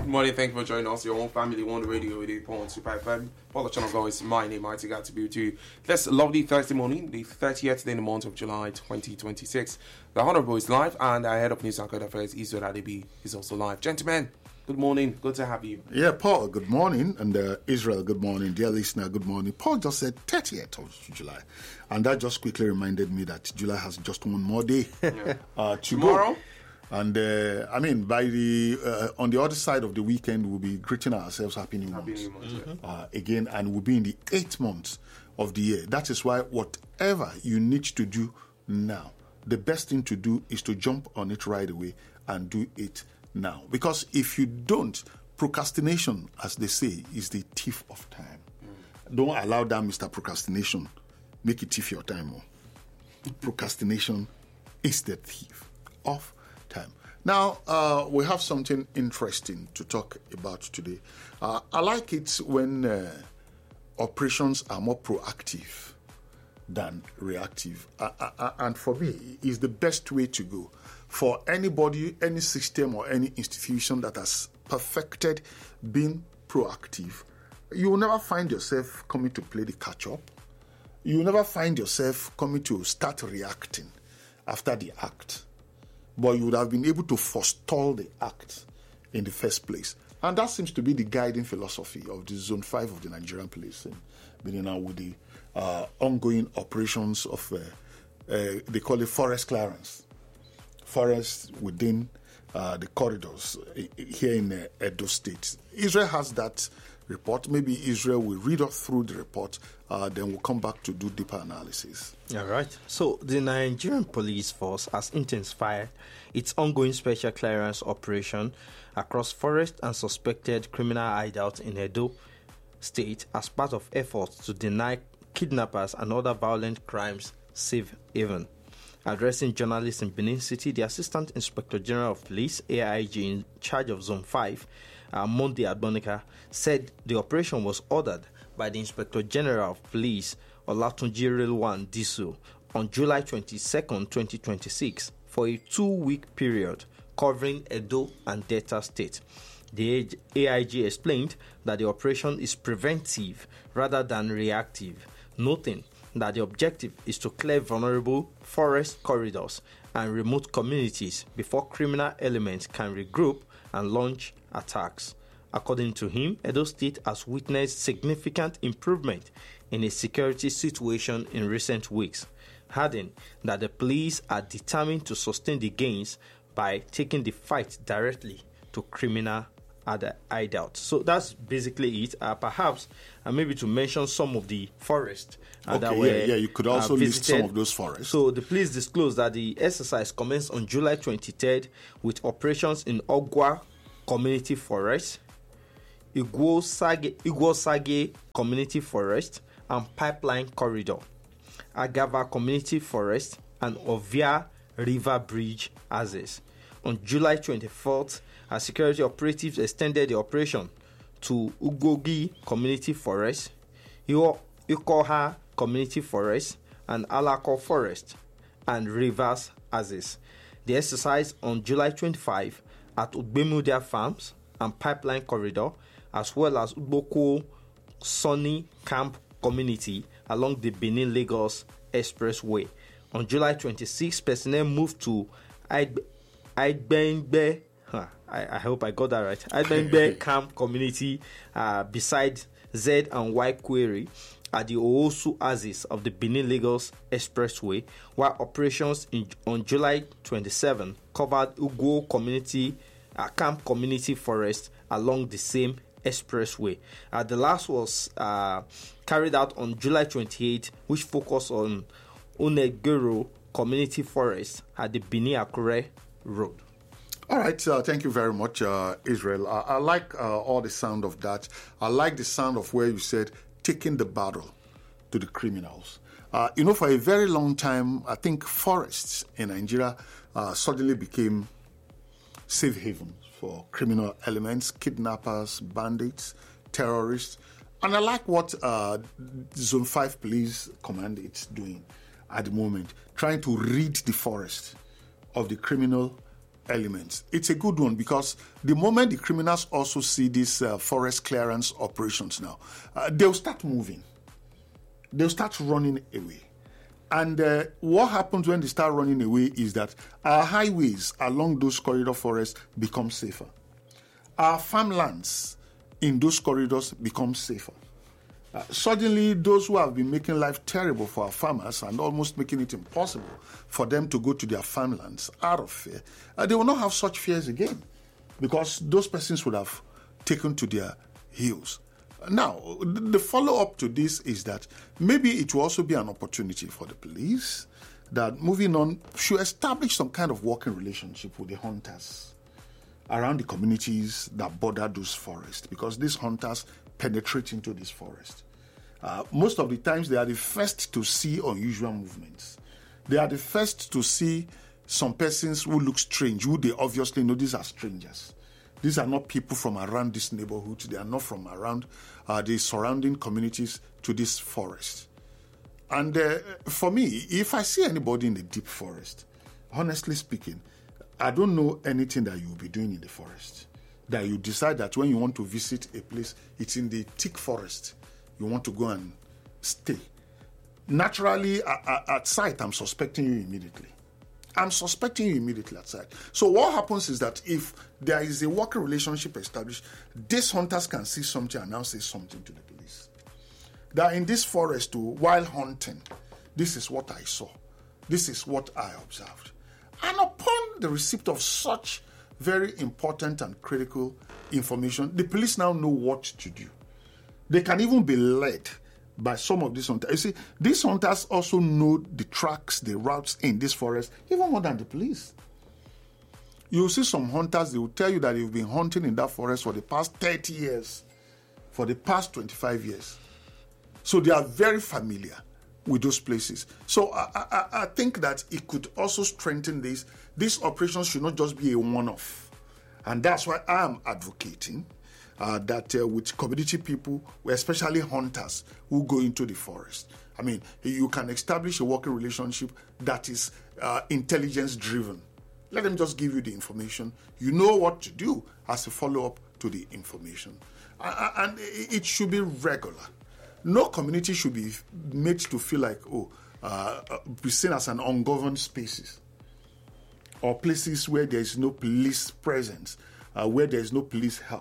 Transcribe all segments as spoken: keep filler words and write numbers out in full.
Good morning, thank you for joining us. Your own family, one radio, radio, point Super F M. Paul Channel guys, my name, I got to be with you. This lovely Thursday morning, the thirtieth day in the month of July, twenty twenty-six. The Honourable is live, and our head of news and current affairs, Israel Adebi, is also live. Gentlemen, good morning. Good to have you. Yeah, Paul, good morning. And uh, Israel, good morning. Dear listener, good morning. Paul just said thirtieth of July. And that just quickly reminded me that July has just one more day Yeah. uh, to Tomorrow? go. And uh, I mean, by the uh, on the other side of the weekend, we'll be greeting ourselves Happy New Happy Month New Month, yeah. uh, again, and we'll be in the eighth month of the year. That is why whatever you need to do now, the best thing to do is to jump on it right away and do it now. Because if you don't, procrastination, as they say, is the thief of time. Mm. Don't allow that Mister Procrastination make it thief your time. Oh. Procrastination is the thief of time. Now, uh, we have something interesting to talk about today. Uh, I like it when uh, operations are more proactive than reactive. Uh, uh, and for me, it's the best way to go. For anybody, any system or any institution that has perfected being proactive, you will never find yourself coming to play the catch-up. You will never find yourself coming to start reacting after the act. But you would have been able to forestall the act in the first place. And that seems to be the guiding philosophy of the Zone five of the Nigerian Police, beginning now with the uh, ongoing operations of, uh, uh, they call it forest clearance. Forests within uh, the corridors here in uh, Edo State. Israel has that report. Maybe Israel will read us through the report, uh, then we'll come back to do deeper analysis. All right. So the Nigerian Police Force has intensified its ongoing special clearance operation across forest and suspected criminal hideouts in Edo State as part of efforts to deny kidnappers and other violent crimes safe haven. Addressing journalists in Benin City, the Assistant Inspector General of Police, A I G, in charge of Zone five, uh, Monday Adbonika, said the operation was ordered by the Inspector General of Police, Olatunji Rilwan Disu, on July twenty-second, twenty twenty-six, for a two-week period covering Edo and Delta State. The A I G explained that the operation is preventive rather than reactive, noting that the objective is to clear vulnerable forest corridors and remote communities before criminal elements can regroup and launch attacks. According to him, Edo State has witnessed significant improvement in its security situation in recent weeks, adding that the police are determined to sustain the gains by taking the fight directly to criminal hideouts. So that's basically it. Uh, perhaps, uh, maybe to mention some of the forests uh, okay, that were yeah, yeah, you could also uh, list some of those forests. So the police disclosed that the exercise commenced on July twenty-third with operations in Ogwa Community Forest, Igwosage, Igwosage Community Forest, and Pipeline Corridor, Agava Community Forest, and Ovia River Bridge Access. On July twenty-fourth, our security operatives extended the operation to Ugogi Community Forest, Ikoha Community Forest, and Alako Forest, and Rivers Access. The exercise on July twenty-fifth at Ugbemudia Farms and Pipeline Corridor, as well as Uboko Sunny Camp Community along the Benin-Lagos Expressway. On July twenty-sixth, personnel moved to Aigbenbe, huh, I, I hope I got that right, Aigbenbe Camp Community uh, beside Z and Y Quarry at the Oosu Axis of the Benin-Lagos Expressway, while operations in, on July twenty-seventh covered Ugo Community uh, Camp Community Forest along the same expressway. Uh, the last was uh, carried out on July twenty-eighth, which focused on Unegoro Community Forest at the Benin-Akure Road. All right, uh, thank you very much, uh, Israel. I, I like uh, all the sound of that. I like the sound of where you said taking the battle to the criminals. Uh, you know, for a very long time, I think forests in Nigeria uh, suddenly became safe havens for criminal elements, kidnappers, bandits, terrorists. And I like what uh, Zone five Police Command is doing at the moment, trying to rid the forest of the criminal element. It's a good one because the moment the criminals also see these uh, forest clearance operations now, uh, they'll start moving. They'll start running away. And uh, what happens when they start running away is that our highways along those corridor forests become safer. Our farmlands in those corridors become safer. Uh, suddenly, those who have been making life terrible for our farmers and almost making it impossible for them to go to their farmlands out of fear, uh, they will not have such fears again because those persons would have taken to their heels. Now, the follow-up to this is that maybe it will also be an opportunity for the police that, moving on, should establish some kind of working relationship with the hunters around the communities that border those forests, because these hunters penetrate into this forest. Uh, most of the times, they are the first to see unusual movements. They are the first to see some persons who look strange, who they obviously know these are strangers. These are not people from around this neighborhood. They are not from around uh, the surrounding communities to this forest. And uh, for me, if I see anybody in the deep forest, honestly speaking, I don't know anything that you'll be doing in the forest. That you decide that when you want to visit a place, it's in the thick forest, you want to go and stay. Naturally, at, at sight, I'm suspecting you immediately. I'm suspecting you immediately at sight. So what happens is that if there is a working relationship established, these hunters can see something and now say something to the police. That in this forest, too, while hunting, this is what I saw. This is what I observed. And upon the receipt of such very important and critical information, the police now know what to do. They can even be led by some of these hunters. You see, these hunters also know the tracks, the routes in this forest, even more than the police. You'll see some hunters, they will tell you that they've been hunting in that forest for the past thirty years, for the past twenty-five years. So they are very familiar with those places. So I, I, I think that it could also strengthen this. These operations should not just be a one-off. And that's why I am advocating uh, that uh, with community people, especially hunters who go into the forest, I mean, you can establish a working relationship that is uh, intelligence-driven. Let them just give you the information. You know what to do as a follow-up to the information. Uh, and it should be regular. No community should be made to feel like, oh, uh, be seen as an ungoverned spaces or places where there is no police presence, uh, where there is no police help.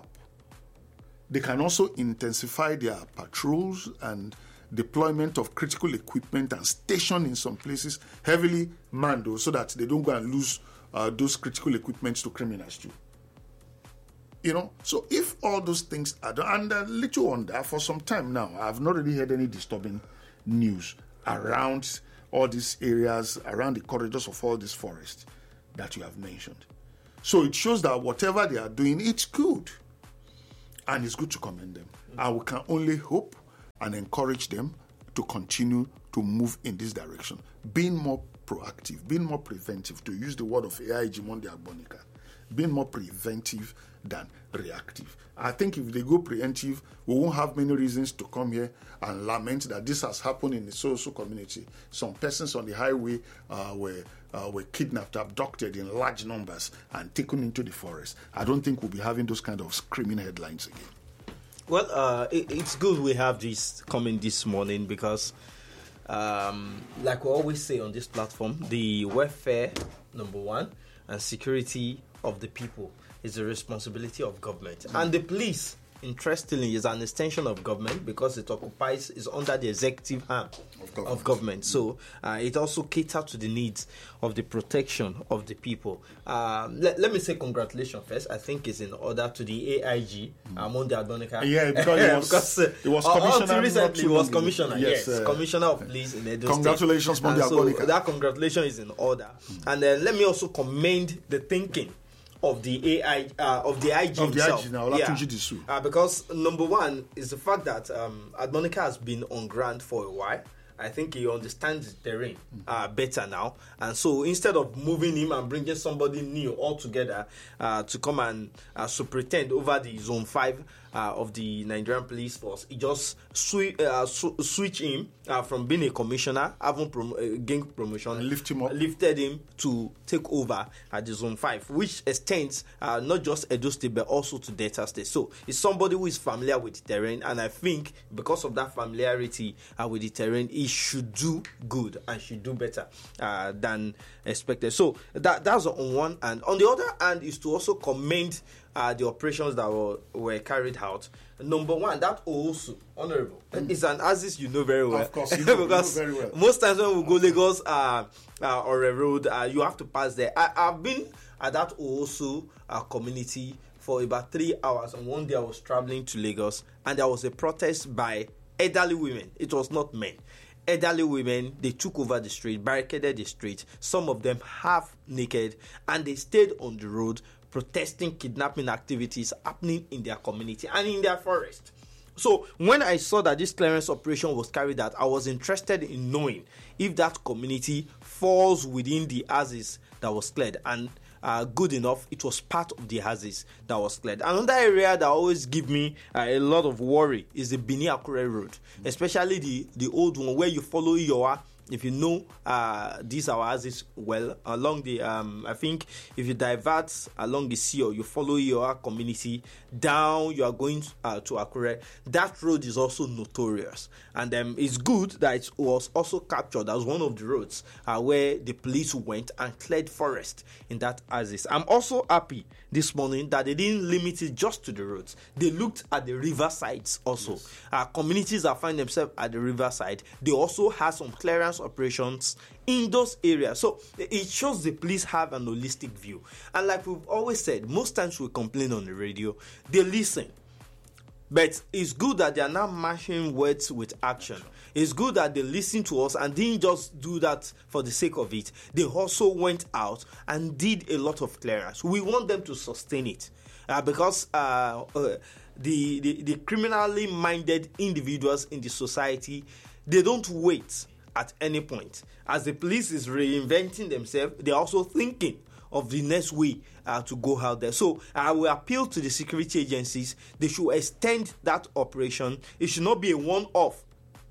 They can also intensify their patrols and deployment of critical equipment and station in some places heavily manned so that they don't go and lose uh, those critical equipment to criminals too. You know, so if all those things are done, and a little wonder, for some time now, I've not really heard any disturbing news around all these areas, around the corridors of all these forests that you have mentioned. So it shows that whatever they are doing, it's good. And it's good to commend them. Mm-hmm. And we can only hope and encourage them to continue to move in this direction, being more proactive, being more preventive, to use the word of A I G Monday Agbonika, being more preventive than reactive. I think if they go preemptive, we won't have many reasons to come here and lament that this has happened in the so-so community. Some persons on the highway uh, were uh, were kidnapped, abducted in large numbers and taken into the forest. I don't think we'll be having those kind of screaming headlines again. Well, uh, it, it's good we have this coming this morning because, um, like we always say on this platform, the welfare, number one, and security of the people is the responsibility of government. Mm. And the police, interestingly, is an extension of government because it occupies, is under the executive arm of government. Of government. So uh, it also caters to the needs of the protection of the people. Uh, let, let me say congratulations first. I think it's in order to the A I G, mm. Monday Agbonika. Yeah, because it was, because, uh, it was commissioner. Until recently, it was commissioner. Yes, yes uh, commissioner of police in Edo congratulations, State. Monday Agbonika. So that congratulations is in order. Mm. And uh, let me also commend the thinking of the A I uh, of the I G of himself. the I G now, yeah. uh, because number one is the fact that um, Agbonika has been on ground for a while, I think he understands the terrain uh, better now. And so instead of moving him and bringing somebody new altogether uh, to come and uh, superintend over the Zone five uh, of the Nigerian Police Force, he just swi- uh, sw- switch him uh, from being a commissioner, having prom- uh, gained promotion, and lift him up. lifted him to take over at the Zone five, which extends uh, not just Edo State but also to Delta State. So it's somebody who is familiar with the terrain, and I think because of that familiarity uh, with the terrain, he should do good and should do better uh, than expected. So that that's on one hand. On the other hand is to also commend uh, the operations that were, were carried out. Number one, that also honorable. Mm. It's an Aziz you know very well. Of course, you know, because you know very well. Most times when we go Lagos uh, uh, or a road, uh, you have to pass there. I, I've been at that also uh, community for about three hours, and one day I was traveling to Lagos, and there was a protest by elderly women. It was not men. Elderly women, they took over the street, barricaded the street, some of them half naked, and they stayed on the road protesting kidnapping activities happening in their community and in their forest. So when I saw that this clearance operation was carried out, I was interested in knowing if that community falls within the axis that was cleared, and uh, good enough, it was part of the axis that was cleared. Another area that always give me uh, a lot of worry is the Benin Akure Road, especially the, the old one where you follow Iowa. If you know uh, these our axis well, along the, um, I think if you divert along the C O, you follow your community down, you are going uh, to Akure. That road is also notorious. And um, it's good that it was also captured as one of the roads uh, where the police went and cleared forest in that axis. I'm also happy this morning that they didn't limit it just to the roads. They looked at the river sides also. Yes. Uh, communities that find themselves at the riverside, they also have some clearance operations in those areas. So it shows the police have an holistic view. And like we've always said, most times we complain on the radio, they listen. But it's good that they are now matching words with action. It's good that they listen to us and didn't just do that for the sake of it. They also went out and did a lot of clearance. We want them to sustain it uh, because uh, uh, the, the, the criminally minded individuals in the society, they don't wait at any point. As the police is reinventing themselves, they're also thinking of the next way uh, to go out there. So I will appeal to the security agencies. They should extend that operation. It should not be a one-off.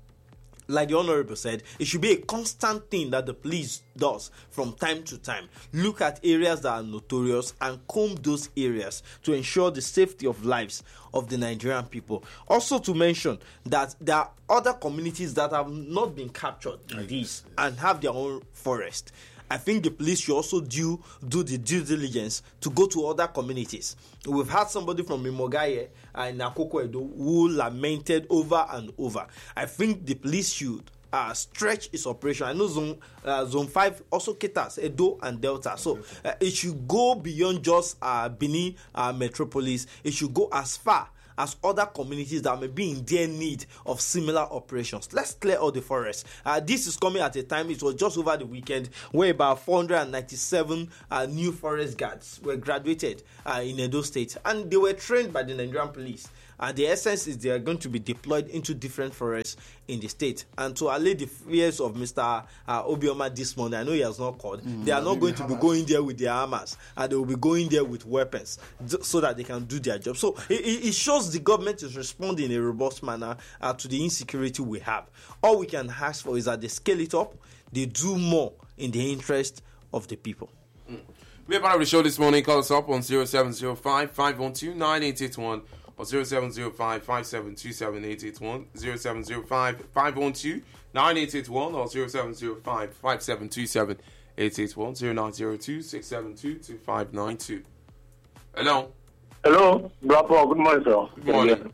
Like the Honorable said, it should be a constant thing that the police does from time to time. Look at areas that are notorious and comb those areas to ensure the safety of lives of the Nigerian people. Also to mention that there are other communities that have not been captured in yes, this yes. and have their own forest. I think the police should also do, do the due diligence to go to other communities. We've had somebody from Imogaye and Akoko Edo who lamented over and over. I think the police should uh, stretch its operation. I know Zone, uh, Zone five also caters Edo and Delta. So uh, it should go beyond just uh, Benin uh, Metropolis. It should go as far as other communities that may be in their need of similar operations. Let's clear all the forests. Uh, this is coming at a time, it was just over the weekend, where about four hundred ninety-seven uh, new forest guards were graduated uh, in Edo State, and they were trained by the Nigerian police. And the essence is they are going to be deployed into different forests in the state. And to allay the fears of Mister Uh, Obioma this morning, I know he has not called, mm, they are not going to be going there with their armors, and they will be going there with weapons so that they can do their job. So it, it shows the government is responding in a robust manner uh, to the insecurity we have. All we can ask for is that they scale it up, they do more in the interest of the people. Mm. We're part of the show this morning. Call us up on zero seven zero five, five one two, nine eight eight one. Or zero seven zero five, five seven two seven, eight eight one, zero seven zero five, five one two, nine eight eight one, or zero seven zero five, five seven two seven, eight eight one, zero nine zero two, six seven two, two five nine two. Hello. Hello, Bravo. Good morning, sir. Good morning.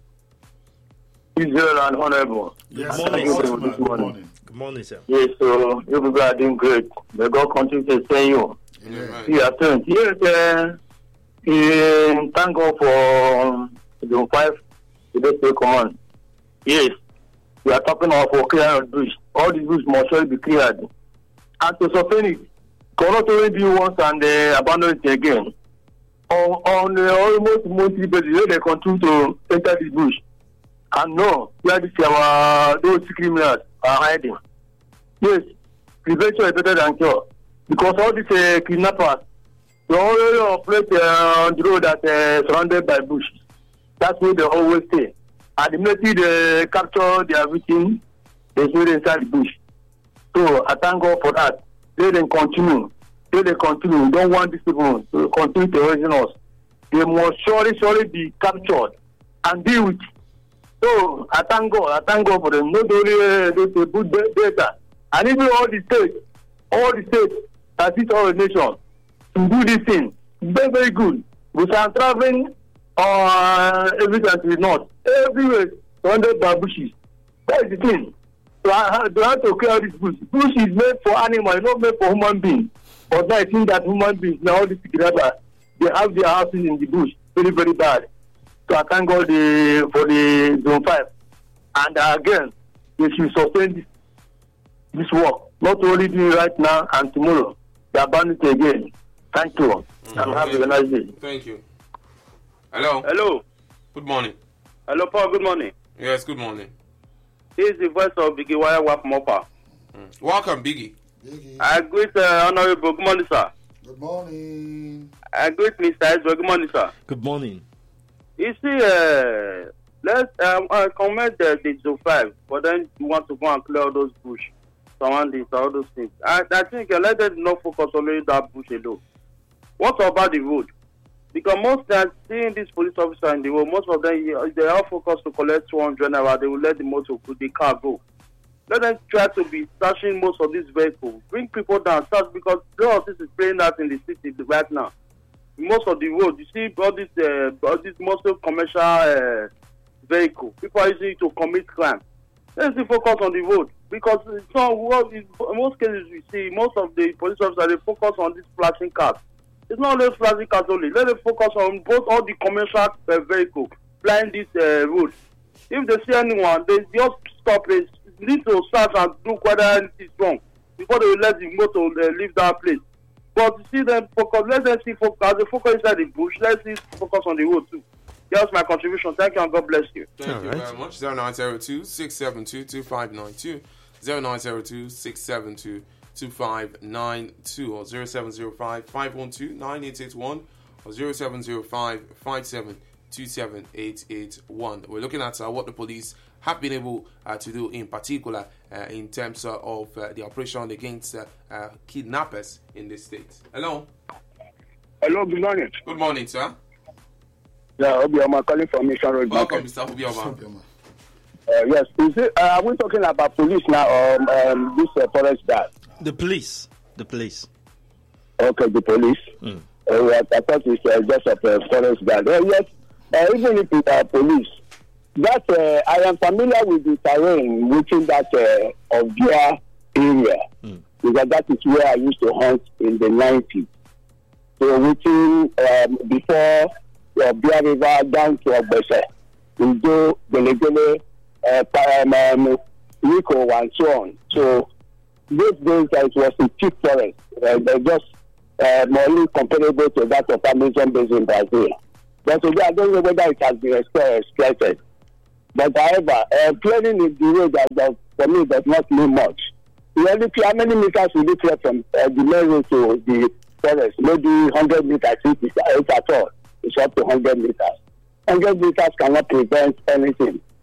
Israel and Honorable. Yes, good morning, sir. good morning. Good morning. Good morning, sir. Yes, so you people are doing great. May God continue to send you. Yeah. See, I think, yes, uh, uh, thank God for Zone five, the State Command. Yes, we are talking of for clearing of bridge. All the bridges must surely be cleared. And to sustain it, cannot only do once and uh, abandon it again. On, on uh, almost monthly basis, they continue to enter the bush. And no, where this our those criminals are hiding. Yes, prevention is better than cure. Because all these uh, kidnappers, they always operate uh, on the road that uh, surrounded by bush. That's where they always stay. And immediately they capture their victim, they stay inside the bush. So I thank God for that. They then continue. They then continue. We don't want these people to continue terrorizing us. They must surely, surely be captured and deal with. So I thank God. I thank God for them. Not only uh, they, they put data, and even all the states, all the states that is our nation to do this thing. Very, very good. We are traveling uh, everywhere to the north, everywhere surrounded by bushes. That is the thing. So I have, I have to clear this bush. Bush is made for animals, not made for human beings. But I think that human beings, now all these together, they have their houses in the bush. Very, very bad. So I thank God the, for the zone five. And uh, again, they should sustain this, this work. Not only do it right now and tomorrow. They abandon it again. Thank you. Mm-hmm. And have a nice day. Thank you. Hello. Hello. Good morning. Hello, Paul. Good morning. Yes, good morning. This is the voice of Biggie Wire Wap Mopa. Mm. Welcome, Biggie. Biggie. I greet uh, Honorable. Good morning, sir. Good morning. I greet Mister Ezra. Good morning, sir. Good morning. You see, uh, let's um, uh, comment the, the zone five, but then you want to go and clear all those bush, surroundings, all those things. I, I think uh, let them not focus only that bush alone. What about the road? Because most times, seeing this police officer in the road, most of them, they are focused to collect two hundred naira. They will let the motor, the car go. Let them try to be searching most of these vehicles. Bring people down, search, because a lot of this is playing out in the city right now. Most of the road, you see all these, uh, all these mostly commercial uh, vehicles. People are using it to commit crime. Let's focus on the road. Because so, in most cases we see, most of the police officers, they focus on these flashing cars. It's not only flashing cars only. Let them focus on both all the commercial uh, vehicles flying this uh, road. If they see anyone, they just stop it. Need to search and look whether anything is wrong before they will let the motor uh, leave that place. But you see them focus, let them see focus, as they focus inside the bush, let's see focus on the road too. That's my contribution. Thank you and God bless you. Thank All you right. very much. zero nine zero two, six seven two, two five nine two, zero nine zero two, six seven two, two five nine two, or zero seven zero five, five one two, nine eight eight one, or zero seven zero five, five seven two seven eight eight one. We're looking at uh, what the police have been able uh, to do in particular uh, in terms uh, of uh, the operation against uh, uh, kidnappers in this state. Hello. Hello, good morning. Good morning, sir. Yeah, Obioma calling from Mission Road. Welcome, Mister Obioma. Uh, yes, is it, uh, are we talking about police now or um, um, this uh, forest guard? The police. The police. Okay, the police. Mm. Uh, I thought it's uh, just a uh, forest guard. Uh, yes, uh, even if it's uh, police, that uh, I am familiar with the terrain within that uh, of their area mm. because that is where I used to hunt in the nineties. So within um, before uh, Bia River down to Ogbese, Udo, Gelegele, uh, um, Rico, and so on. So those days uh, it was a cheap forest. Uh, they're just uh, more comparable to that of Amazon basin in Brazil. But today I don't know whether it has been exploited. But however, uh, clearing in the road that, that for me does not mean much. You only how many meters will you clear from uh, the main road to the forest? Maybe one hundred meters, if at all. It's up to one hundred meters. one hundred meters cannot prevent anything.